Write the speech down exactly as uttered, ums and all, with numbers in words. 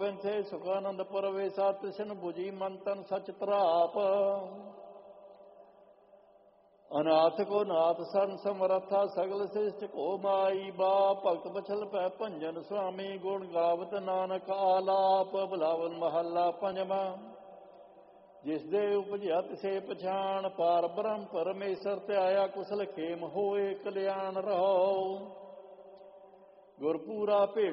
ਗੋਬਿੰਦ ਸੇ ਸੁਖਾਨੰਦ ਪਰਵੇਸਾ ਤਿਸਨ ਬੁਝੀ ਮਨ ਤਨ ਸਚ ਤਰਾਪ। ਅਨਾਥ ਕੋ ਨਾਥ ਸਨ ਸਮਰੱਥਾ ਸਗਲ ਸ੍ਰਿਸ਼ਟ ਕੋ ਮਾਈ ਬਾ। ਭਗਤ ਬਛਲ ਪੈ ਭੰਜਨ ਸੁਆਮੀ ਗੁਣ ਗਾਵਤ ਨਾਨਕ ਆਲਾਪ। ਬੁਲਾਵਨ ਮਹੱਲਾ ਪੰਜਵਾਂ। ਜਿਸ ਦੇ ਉਪਜਿਆ ਤਿਸੇ ਪਛਾਣ ਪਾਰ ਬ੍ਰਹਮ ਪਰਮੇਸ਼ਰ ਧਿਆਇਆ ਕੁਸਲ ਖੇਮ ਹੋਏ ਕਲਿਆਣ ਰਹੋ। ਗੁਰਪੂਰਾ ਭੇਟ